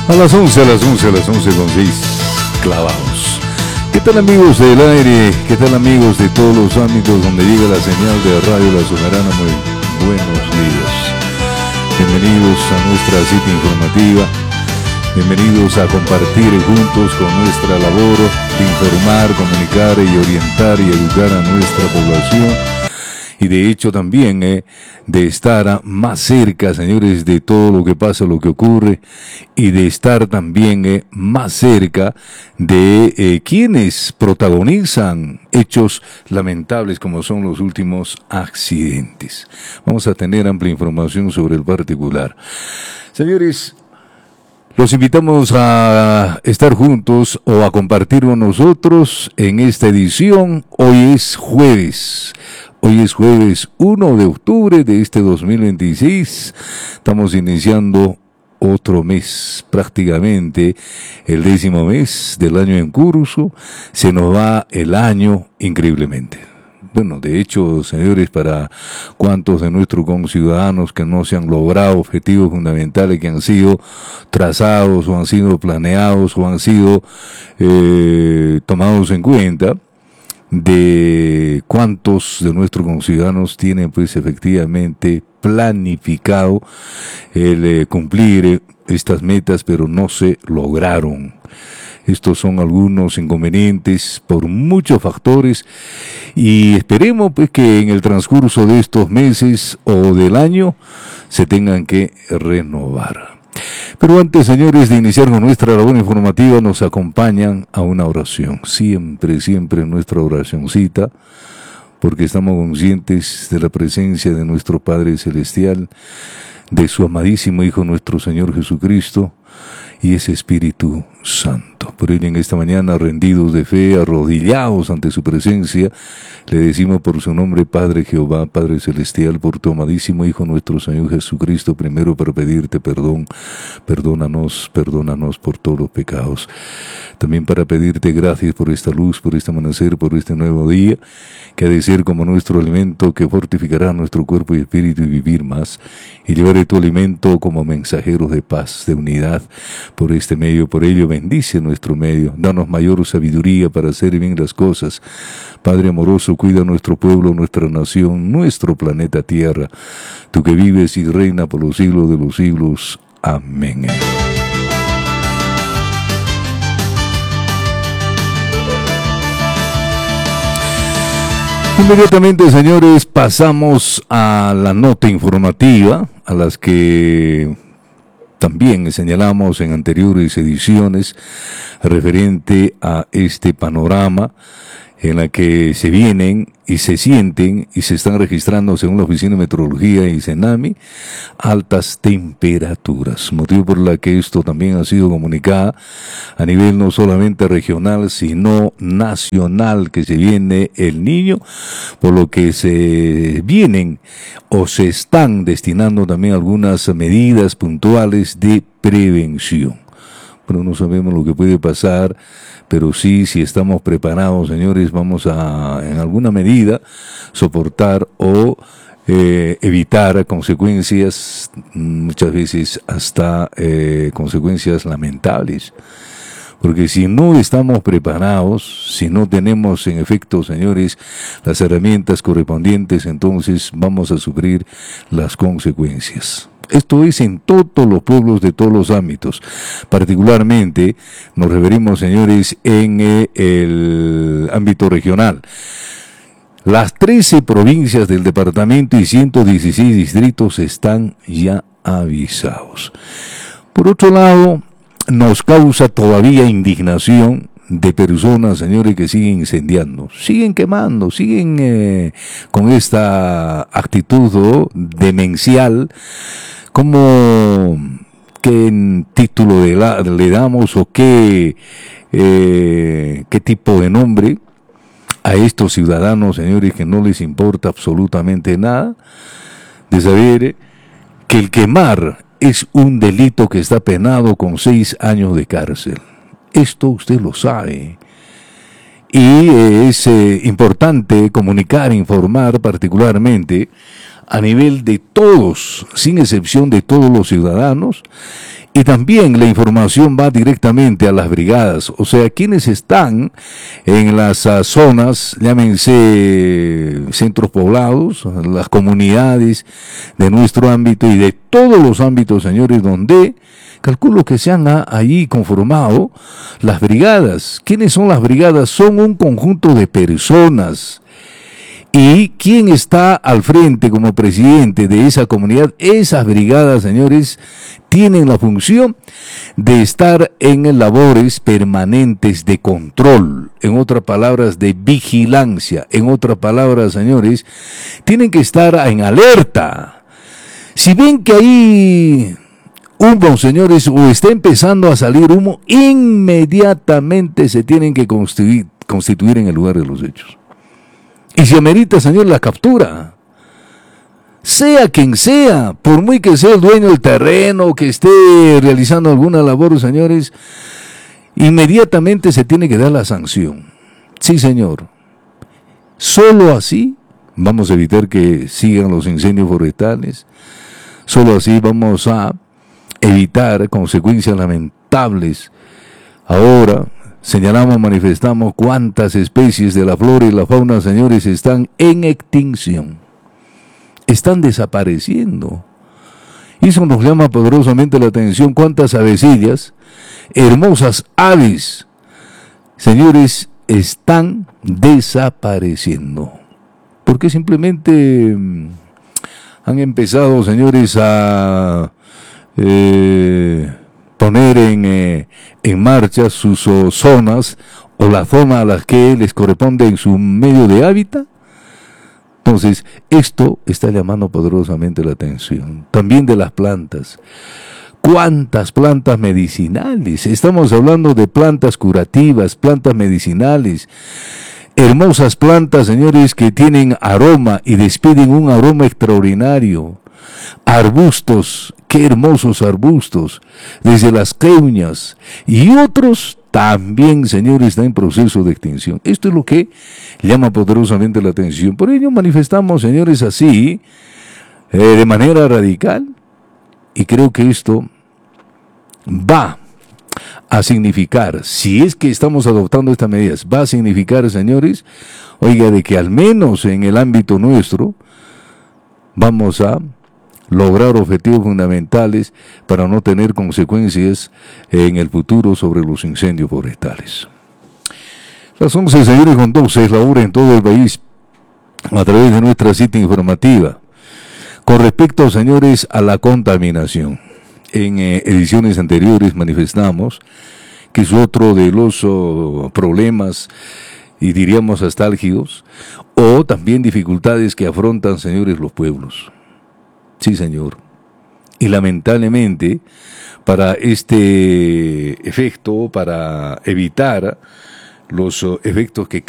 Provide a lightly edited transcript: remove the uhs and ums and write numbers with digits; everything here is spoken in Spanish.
A las 11 con 6 clavados. ¿Qué tal, amigos del aire? ¿Qué tal, amigos de todos los ámbitos donde llega la señal de Radio La Soberana? Muy buenos días. Bienvenidos a nuestra cita informativa. Bienvenidos a compartir juntos con nuestra labor de informar, comunicar y orientar y educar a nuestra población. Y de hecho también de estar más cerca, señores, de todo lo que pasa, lo que ocurre, y de estar también más cerca de quienes protagonizan hechos lamentables como son los últimos accidentes. Vamos a tener amplia información sobre el particular. Señores, los invitamos a estar juntos o a compartir con nosotros en esta edición. Hoy es jueves 1 de octubre de este 2026. Estamos iniciando otro mes, prácticamente el 10º mes del año en curso. Se nos va el año increíblemente. Bueno, de hecho, señores, para cuantos de nuestros conciudadanos que no se han logrado objetivos fundamentales que han sido trazados o han sido planeados o han sido tomados en cuenta, de cuántos de nuestros conciudadanos tienen pues efectivamente planificado el cumplir estas metas, pero no se lograron. Estos son algunos inconvenientes por muchos factores y esperemos pues que en el transcurso de estos meses o del año se tengan que renovar. Pero antes, señores, de iniciar con nuestra labor informativa, nos acompañan a una oración. Siempre nuestra oracioncita, porque estamos conscientes de la presencia de nuestro Padre Celestial, de su amadísimo Hijo, nuestro Señor Jesucristo, y ese Espíritu Santo. Por ello, en esta mañana, rendidos de fe, arrodillados ante su presencia, le decimos por su nombre, Padre Jehová, Padre Celestial, por tu amadísimo Hijo, nuestro Señor Jesucristo, primero para pedirte perdón, perdónanos por todos los pecados. También para pedirte gracias por esta luz, por este amanecer, por este nuevo día, que ha de ser como nuestro alimento que fortificará nuestro cuerpo y espíritu y vivir más, y llevaré tu alimento como mensajeros de paz, de unidad, por este medio. Por ello, bendice nuestro medio, danos mayor sabiduría para hacer bien las cosas. Padre amoroso, cuida nuestro pueblo, nuestra nación, nuestro planeta Tierra, tú que vives y reina por los siglos de los siglos. Amén. Inmediatamente, señores, pasamos a la nota informativa, a las que también señalamos en anteriores ediciones, referente a este panorama en la que se vienen y se sienten y se están registrando, según la Oficina de Meteorología y Senami, altas temperaturas, motivo por la que esto también ha sido comunicada a nivel no solamente regional, sino nacional, que se viene el Niño, por lo que se vienen o se están destinando también algunas medidas puntuales de prevención. Pero no sabemos lo que puede pasar, pero sí, si estamos preparados, señores, vamos a, en alguna medida, soportar o evitar consecuencias, muchas veces hasta consecuencias lamentables. Porque si no estamos preparados, si no tenemos en efecto, señores, las herramientas correspondientes, entonces vamos a sufrir las consecuencias. Esto es en todos los pueblos de todos los ámbitos. Particularmente nos referimos, señores, en el ámbito regional. Las 13 provincias del departamento y 116 distritos están ya avisados. Por otro lado, nos causa todavía indignación de personas, señores, que siguen incendiando, siguen quemando, siguen con esta actitud demencial. ¿Cómo, qué título le damos o qué tipo de nombre a estos ciudadanos, señores, que no les importa absolutamente nada de saber que el quemar es un delito que está penado con 6 años de cárcel? Esto usted lo sabe. Y es importante comunicar, informar particularmente a nivel de todos, sin excepción de todos los ciudadanos. Y también la información va directamente a las brigadas, o sea, quienes están en las zonas, llámense centros poblados, las comunidades de nuestro ámbito y de todos los ámbitos, señores, donde calculo que se han allí conformado las brigadas. ¿Quiénes son las brigadas? Son un conjunto de personas. ¿Y quién está al frente como presidente de esa comunidad? Esas brigadas, señores, tienen la función de estar en labores permanentes de control, en otras palabras, de vigilancia. En otras palabras, señores, tienen que estar en alerta. Si ven que hay humo, señores, o está empezando a salir humo, inmediatamente se tienen que constituir en el lugar de los hechos. Y si amerita, señor, la captura, sea quien sea, por muy que sea el dueño del terreno, que esté realizando alguna labor, señores, inmediatamente se tiene que dar la sanción. Sí, señor. Solo así vamos a evitar que sigan los incendios forestales. Solo así vamos a evitar consecuencias lamentables. Ahora señalamos, manifestamos cuántas especies de la flora y la fauna, señores, están en extinción. Están desapareciendo. Y eso nos llama poderosamente la atención. Cuántas avecillas, hermosas aves, señores, están desapareciendo. Porque simplemente han empezado, señores, a poner en marcha sus zonas o la zona a las que les corresponde en su medio de hábitat. Entonces, esto está llamando poderosamente la atención. También de las plantas. ¿Cuántas plantas medicinales? Estamos hablando de plantas curativas, plantas medicinales. Hermosas plantas, señores, que tienen aroma y despiden un aroma extraordinario. Arbustos, qué hermosos arbustos, desde las queuñas y otros también, señores, están en proceso de extinción. Esto es lo que llama poderosamente la atención. Por ello manifestamos, señores, así, de manera radical, y creo que esto va a significar, si es que estamos adoptando estas medidas, va a significar, señores, oiga, de que al menos en el ámbito nuestro vamos a lograr objetivos fundamentales para no tener consecuencias en el futuro sobre los incendios forestales. Las 11, señores, con 12 es la hora en todo el país a través de nuestra cita informativa. Con respecto, señores, a la contaminación, en ediciones anteriores manifestamos que es otro de los problemas y diríamos hasta álgidos, o también dificultades que afrontan, señores, los pueblos. Sí, señor. Y lamentablemente, para este efecto, para evitar los efectos que